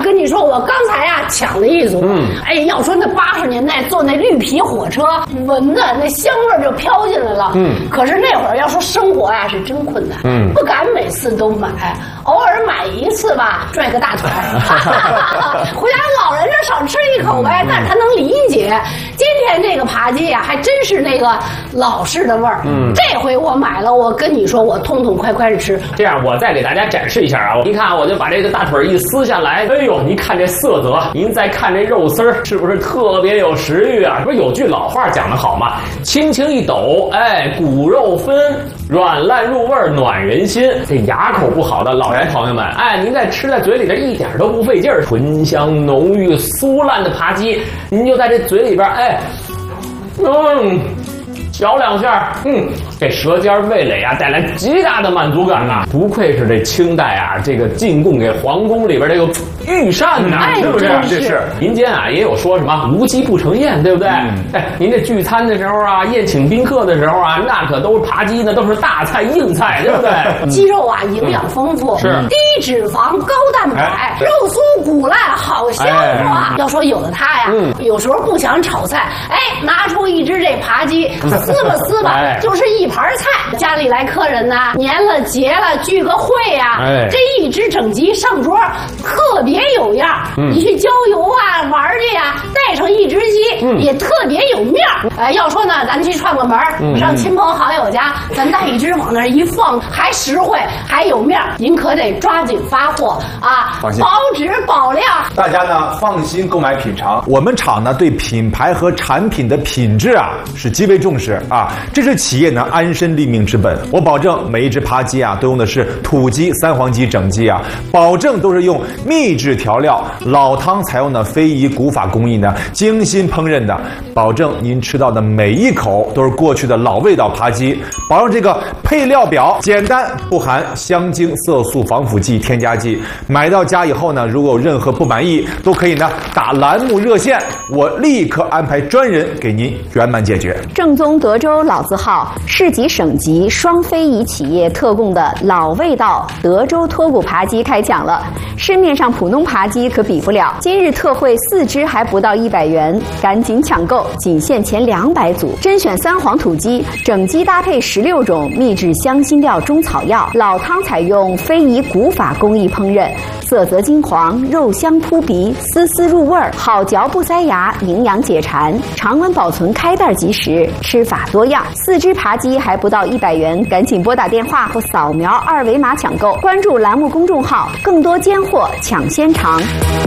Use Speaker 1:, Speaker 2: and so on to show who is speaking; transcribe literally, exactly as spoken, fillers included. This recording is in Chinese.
Speaker 1: 跟你说，我刚才呀、啊、抢了一组。嗯，哎，要说那八十年代坐那绿皮火车，闻的那香味就飘进来了。嗯，可是那会儿要说生活呀、啊、是真困难。嗯，不敢每次都买，偶尔买一次吧，拽个大腿。回家老人这少吃一口呗，但是他能理解。今天这个扒鸡呀、啊，还真是那个老式的味儿。嗯，这回我买了，我跟你说，我痛痛快快的吃。
Speaker 2: 这样，我再给大家展示一下啊！你看，我就把这个大腿一撕下来，哎呦，你看这色泽，您再看这肉丝儿，是不是特别有食欲啊？不是有句老话讲得好吗？轻轻一抖，哎，骨肉分，软烂入味，暖人心。这牙口不好的老人朋友们，哎，您在吃在嘴里边一点都不费劲儿，醇香浓郁、酥烂的扒鸡，您就在这嘴里边，哎，嗯。嚼两下，嗯，这舌尖味蕾啊带来极大的满足感呐、啊！不愧是这清代啊，这个进贡给皇宫里边这个御膳呐、啊，
Speaker 1: 哎、
Speaker 2: 是不是？
Speaker 1: 这
Speaker 2: 是民间啊也有说什么无鸡不成宴，对不对？嗯、哎，您这聚餐的时候啊，宴请宾客的时候啊，那可都是扒鸡呢，都是大菜硬菜，对不对？
Speaker 1: 鸡肉啊营养丰富，是低脂肪高蛋白，哎、肉酥骨烂好消化。哎、要说有的他呀，嗯、有时候不想炒菜，哎，拿出一只这扒鸡。撕吧撕吧，哎、就是一盘菜。家里来客人呐，年了节了聚个会呀、啊，哎、这一只整鸡上桌，特别有样。嗯、你去郊游啊玩去呀、啊，带上一只鸡、嗯、也特别有面儿。哎、呃，要说呢，咱去串个门，嗯、上亲朋好友家，咱带一只往那儿一放，还实惠还有面儿。您可得抓紧发货啊，保质保量。
Speaker 3: 大家呢放心购买品尝。我们厂呢对品牌和产品的品质啊是极为重视。啊，这是企业呢安身立命之本。我保证每一只扒鸡啊，都用的是土鸡、三黄鸡整鸡啊，保证都是用秘制调料，老汤采用的非遗古法工艺呢，精心烹饪的，保证您吃到的每一口都是过去的老味道扒鸡。保证这个配料表简单，不含香精、色素、防腐剂、添加剂。买到家以后呢，如果有任何不满意，都可以呢打栏目热线，我立刻安排专人给您圆满解决。
Speaker 4: 正宗德州老字号市级省级双非遗企业特供的老味道德州脱骨扒鸡开抢了，市面上普通扒鸡可比不了，今日特惠四只还不到一百元，赶紧抢购，仅限前两百组，甄选三黄土鸡，整鸡搭配十六种秘制香辛料中草药，老汤采用非遗古法工艺烹饪，色泽金黄，肉香扑鼻，丝丝入味儿，好嚼不塞牙，营养解馋，常温保存，开袋即食，吃法多样。四只扒鸡还不到一百元，赶紧拨打电话或扫描二维码抢购，关注栏目公众号，更多尖货抢先尝。